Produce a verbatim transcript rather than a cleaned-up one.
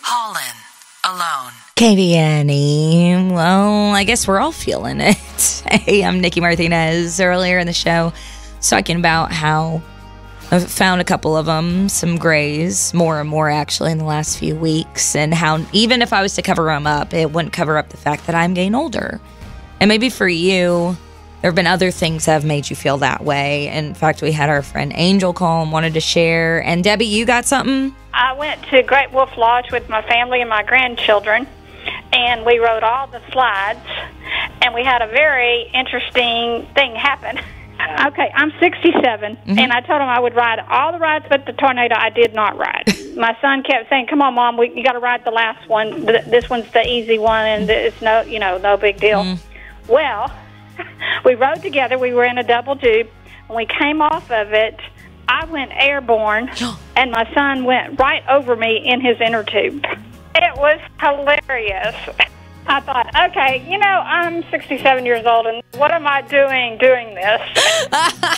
Pollen alone. K B N E. Well, I guess we're all feeling it. Hey, I'm Nikki Martinez. Earlier in the show, talking about how I've found a couple of them, some grays, more and more actually in the last few weeks, and how even if I was to cover them up, it wouldn't cover up the fact that I'm getting older. And maybe for you, there have been other things that have made you feel that way. In fact, we had our friend Angel call and wanted to share. And Debbie, you got something? I went to Great Wolf Lodge with my family and my grandchildren, and we rode all the slides, and we had a very interesting thing happen. Okay, I'm sixty-seven, mm-hmm. and I told him I would ride all the rides but the tornado I did not ride. My son kept saying, come on, Mom, we, you got to ride the last one. This one's the easy one, and it's no, you know, no big deal. Mm-hmm. Well, we rode together. We were in a double tube. When we came off of it, I went airborne, and my son went right over me in his inner tube. It was hilarious. I thought, okay, you know, I'm sixty-seven years old, and what am I doing doing this?